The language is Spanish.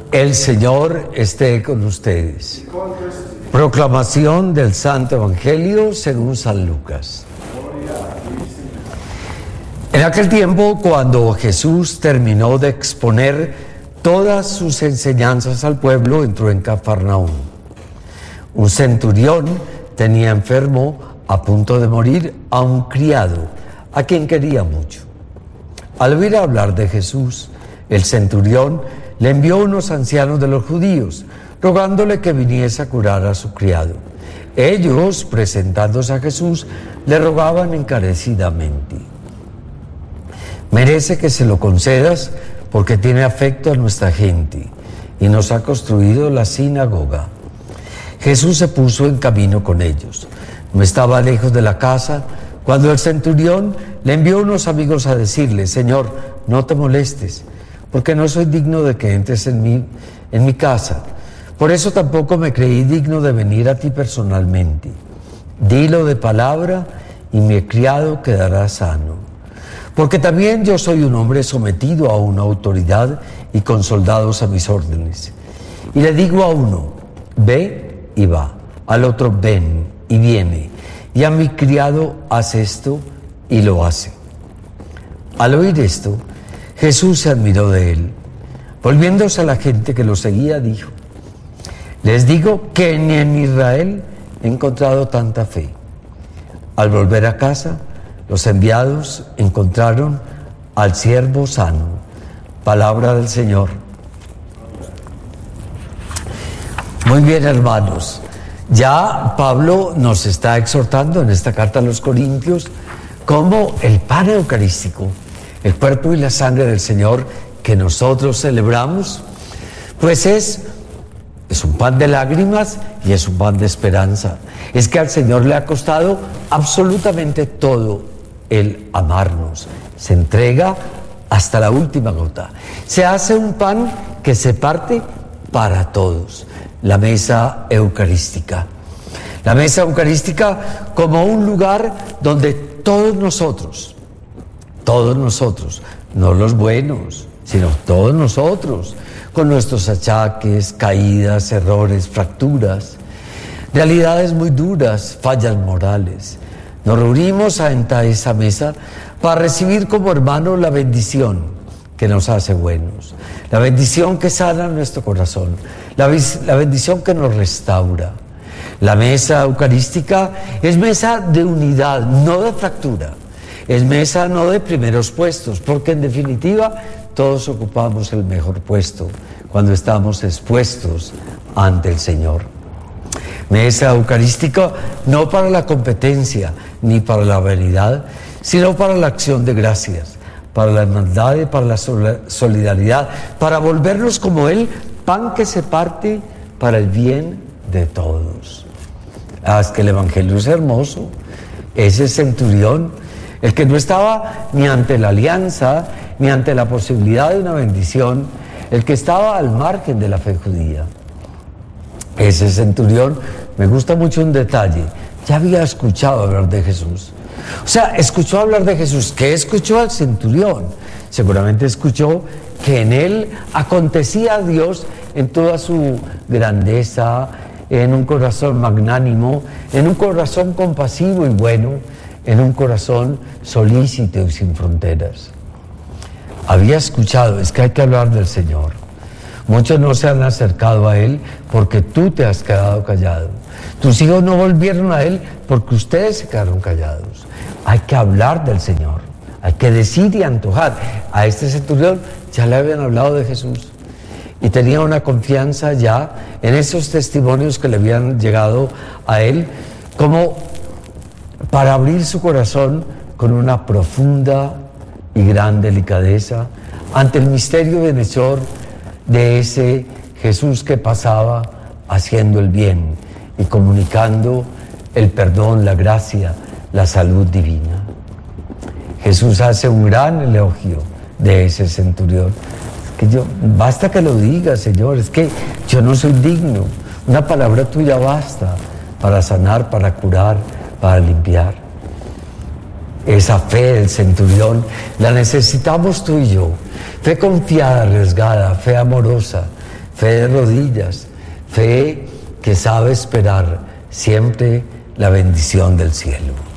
El Señor esté con ustedes. Proclamación del Santo Evangelio según San Lucas. En aquel tiempo, cuando Jesús terminó de exponer todas sus enseñanzas al pueblo, entró en Cafarnaúm. Un centurión tenía enfermo, a punto de morir, a un criado, a quien quería mucho. Al oír hablar de Jesús, el centurión le envió unos ancianos de los judíos, rogándole que viniese a curar a su criado. Ellos, presentándose a Jesús, le rogaban encarecidamente: merece que se lo concedas, porque tiene afecto a nuestra gente y nos ha construido la sinagoga. Jesús se puso en camino con ellos. No estaba lejos de la casa cuando el centurión le envió unos amigos a decirle: Señor, no te molestes, porque no soy digno de que entres en mi casa. Por eso tampoco me creí digno de venir a ti personalmente. Dilo de palabra y mi criado quedará sano. Porque también yo soy un hombre sometido a una autoridad y con soldados a mis órdenes. Y le digo a uno: ve y va; al otro: ven y viene; y a mi criado: haz esto, y lo hace. Al oír esto, Jesús se admiró de él. Volviéndose a la gente que lo seguía, dijo: les digo que ni en Israel he encontrado tanta fe. Al volver a casa, los enviados encontraron al siervo sano. Palabra del Señor. Muy bien, hermanos. Ya Pablo nos está exhortando en esta carta a los Corintios cómo el pan eucarístico, el cuerpo y la sangre del Señor que nosotros celebramos, pues es un pan de lágrimas y es un pan de esperanza. Es que al Señor le ha costado absolutamente todo el amarnos. Se entrega hasta la última gota. Se hace un pan que se parte para todos. La mesa eucarística. La mesa eucarística como un lugar donde todos nosotros, no los buenos, sino todos nosotros, con nuestros achaques, caídas, errores, fracturas, realidades muy duras, fallas morales, nos reunimos ante esa mesa para recibir como hermanos la bendición que nos hace buenos, la bendición que sana nuestro corazón, la bendición que nos restaura. La mesa eucarística es mesa de unidad, no de fractura. Es mesa no de primeros puestos, porque en definitiva todos ocupamos el mejor puesto cuando estamos expuestos ante el Señor. Mesa eucarística no para la competencia ni para la vanidad, sino para la acción de gracias, para la hermandad y para la solidaridad, para volvernos como Él, pan que se parte para el bien de todos. Es que el Evangelio es hermoso. Ese centurión, el que no estaba ni ante la alianza, ni ante la posibilidad de una bendición, el que estaba al margen de la fe judía. Ese centurión, me gusta mucho un detalle: ya había escuchado hablar de Jesús. O sea, escuchó hablar de Jesús. ¿Qué escuchó al centurión? Seguramente escuchó que en él acontecía a Dios en toda su grandeza, en un corazón magnánimo, en un corazón compasivo y bueno, en un corazón solícito y sin fronteras. Había escuchado, es que hay que hablar del Señor. Muchos no se han acercado a Él porque tú te has quedado callado. Tus hijos no volvieron a Él porque ustedes se quedaron callados. Hay que hablar del Señor, hay que decir y antojar. A este centurión ya le habían hablado de Jesús y tenía una confianza ya en esos testimonios que le habían llegado a él, como para abrir su corazón con una profunda y gran delicadeza ante el misterio bienhechor de ese Jesús que pasaba haciendo el bien y comunicando el perdón, la gracia, la salud divina. Jesús hace un gran elogio de ese centurión. Basta que lo diga, Señor, es que yo no soy digno. Una palabra tuya basta para sanar, para curar, para limpiar. Esa fe del centurión la necesitamos tú y yo. Fe confiada, arriesgada, fe amorosa, fe de rodillas, fe que sabe esperar siempre la bendición del cielo.